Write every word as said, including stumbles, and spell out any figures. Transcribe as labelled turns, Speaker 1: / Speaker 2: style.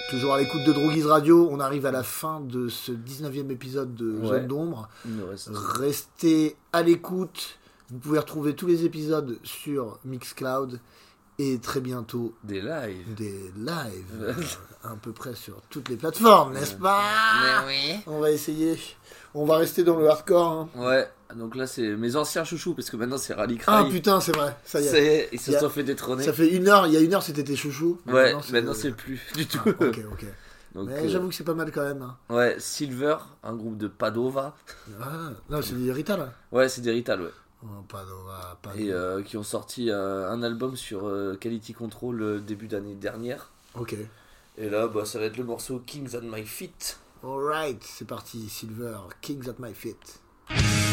Speaker 1: Toujours à l'écoute de Droguise Radio, on arrive à la fin de ce dix-neuvième épisode de
Speaker 2: Ouais.
Speaker 1: Zone d'ombre.
Speaker 2: Reste...
Speaker 1: Restez à l'écoute, vous pouvez retrouver tous les épisodes sur Mixcloud et très bientôt
Speaker 2: des lives.
Speaker 1: Des lives, euh, à peu près sur toutes les plateformes, n'est-ce pas?
Speaker 2: Mais oui.
Speaker 1: On va essayer, on va rester dans le hardcore. Hein.
Speaker 2: Ouais, donc là c'est mes anciens chouchous, parce que maintenant c'est Rally Cry.
Speaker 1: Ah putain, c'est vrai, ça y est.
Speaker 2: C'est... Ils se
Speaker 1: a...
Speaker 2: sont fait détrôner.
Speaker 1: Ça fait une heure, il y a une heure c'était tes chouchous.
Speaker 2: Ouais,
Speaker 1: maintenant c'est,
Speaker 2: maintenant c'est plus du tout.
Speaker 1: Ah, ok, ok.
Speaker 2: Donc,
Speaker 1: mais
Speaker 2: euh...
Speaker 1: j'avoue que c'est pas mal quand même. Hein.
Speaker 2: Ouais, Silver, un groupe de Padova.
Speaker 1: Ah, non, c'est des Rital. Hein.
Speaker 2: Ouais, c'est des Rital, ouais.
Speaker 1: Oh, Padova, Padova.
Speaker 2: Et euh, qui ont sorti euh, un album sur euh, Quality Control euh, début d'année dernière.
Speaker 1: Ok.
Speaker 2: Et là, bah, ça va être le morceau Kings at My Feet.
Speaker 1: Alright, c'est parti, Silver, Kings at My Feet.